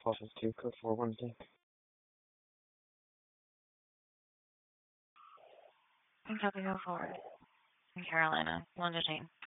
Process 2, code 412. Copy, go forward. In Carolina, London.